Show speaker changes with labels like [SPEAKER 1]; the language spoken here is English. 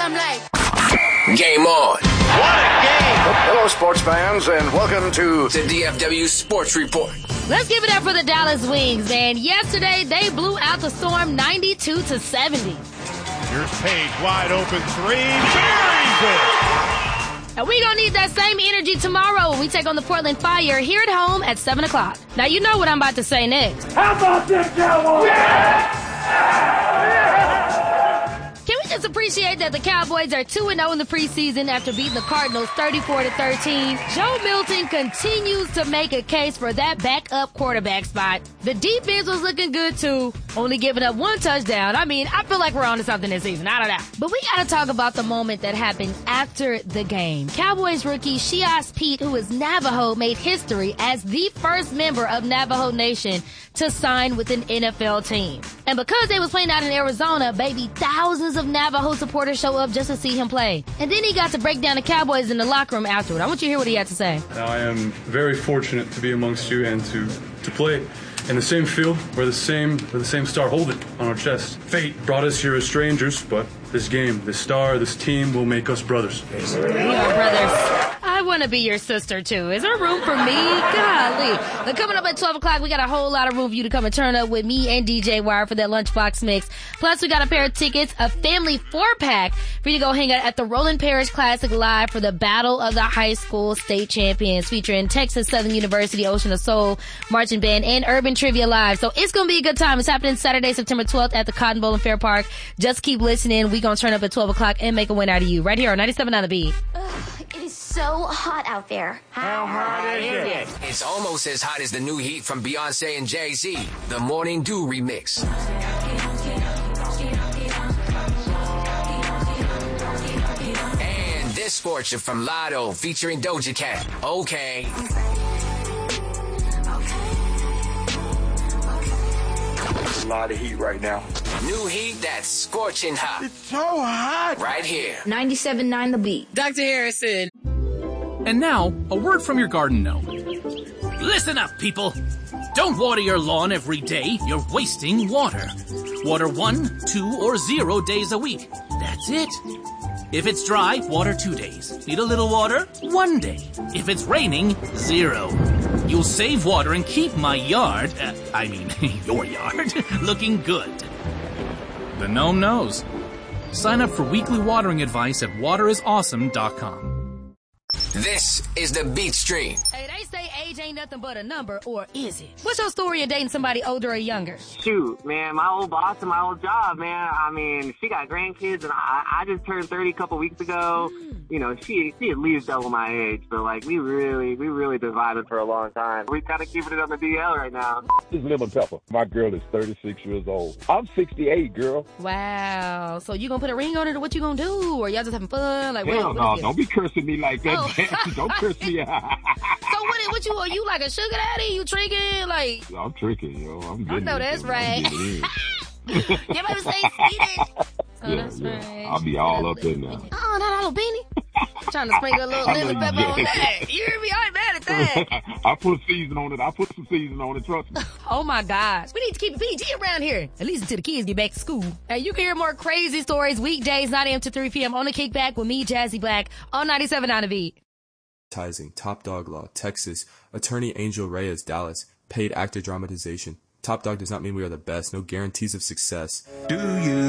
[SPEAKER 1] I'm like,
[SPEAKER 2] Game on.
[SPEAKER 3] What a game.
[SPEAKER 4] Hello, sports fans, and welcome to
[SPEAKER 2] The DFW Sports Report.
[SPEAKER 1] let's give it up for the Dallas Wings, man. Yesterday, they blew out the Storm 92-70.
[SPEAKER 3] Here's Page, wide open three. Very good.
[SPEAKER 1] And we're going to need that same energy tomorrow when we take on the Portland Fire here at home at 7 o'clock. Now, you know what I'm about to say next.
[SPEAKER 5] How about this, Cowboys?
[SPEAKER 1] Can we just appreciate that the Cowboys are 2-0 in the preseason after beating the Cardinals 34-13? Joe Milton continues to make a case for that backup quarterback spot. The defense was looking good too, only giving up one touchdown. I mean, I feel like we're on to something this season. I don't know. But we gotta talk about the moment that happened after the game. Cowboys rookie Shias Pete, who is Navajo, made history as the first member of Navajo Nation to sign with an NFL team. And because they was playing out in Arizona, baby, thousands of Navajo supporters show up just to see him play. And then he got to break down the Cowboys in the locker room afterward. I want you to hear what he had to say.
[SPEAKER 6] I am very fortunate to be amongst you and to play in the same field where the same star hold it on our chest. Fate brought us here as strangers, but this game, this star, this team will make us brothers.
[SPEAKER 1] We are brothers. I want to be your sister, too. Is there room for me? Golly. But coming up at 12 o'clock, we got a whole lot of room for you to come and turn up with me and DJ Wire for that Lunchbox Mix. Plus, we got a pair of tickets, a family 4-pack for you to go hang out at the Roland Parish Classic Live for the Battle of the High School State Champions, featuring Texas Southern University Ocean of Soul Marching Band and Urban Trivia Live. So it's going to be a good time. It's happening Saturday, September 12th at the Cotton Bowl in Fair Park. Just keep listening. We're going to turn up at 12 o'clock and make a win out of you right here on 97 on the Beat.
[SPEAKER 7] It is so hot out there.
[SPEAKER 5] How hot is it?
[SPEAKER 2] It's almost as hot as the new heat from Beyonce and Jay-Z, the Morning Dew remix. And this fortune from Lotto featuring Doja Cat. Okay.
[SPEAKER 8] A lot of heat right now.
[SPEAKER 2] New heat that's scorching hot.
[SPEAKER 8] It's so hot.
[SPEAKER 2] Right here.
[SPEAKER 7] 97.9 The Beat.
[SPEAKER 9] Dr. Harrison.
[SPEAKER 10] And now, a word from your garden gnome. Listen up, people. Don't water your lawn every day. You're wasting water. Water 1, 2, or 0 days a week. That's it. If it's dry, water 2 days. Need a little water? 1 day. If it's raining, 0. You'll save water and keep my yard, your yard, looking good. The gnome knows. Sign up for weekly watering advice at waterisawesome.com.
[SPEAKER 2] This is the Beat Stream.
[SPEAKER 1] Hey, they say age ain't nothing but a number, or is it? What's your story of dating somebody older or younger?
[SPEAKER 11] Shoot, man, my old boss and my old job, man. I mean, she got grandkids, and I just turned 30 a couple weeks ago. You know, she at least double my age, but like we really been vibing for a long time. We kind of keeping it on the DL right now.
[SPEAKER 12] This is Lemon Pepper. My girl is 36 years old. I'm 68, girl.
[SPEAKER 1] Wow. So you gonna put a ring on it, or what you gonna do? Or y'all just having fun? Like,
[SPEAKER 12] hell no, don't be cursing me like that. Oh. Don't curse me out.
[SPEAKER 1] So what you are you like a sugar daddy? You tricking? Like,
[SPEAKER 12] I'm tricking, yo. I'm getting
[SPEAKER 1] I know that's right. Your baby say eat it. Oh, yeah, that's right.
[SPEAKER 12] I'll be all up in there.
[SPEAKER 1] Oh, not all beanie. Trying to sprinkle a little lemon pepper on that. You hear me? I ain't mad at that.
[SPEAKER 12] I put season on it. I put some season on it. Trust me.
[SPEAKER 1] Oh my gosh. We need to keep it PG around here. At least until the kids get back to school. And you can hear more crazy stories weekdays 9 a.m. to 3 p.m. on the Kickback with me, Jazzy Black, on 97 on the Beat.
[SPEAKER 13] Top Dog Law, Texas. Attorney Angel Reyes, Dallas. Paid actor dramatization. Top Dog does not mean we are the best. No guarantees of success.
[SPEAKER 14] Do you?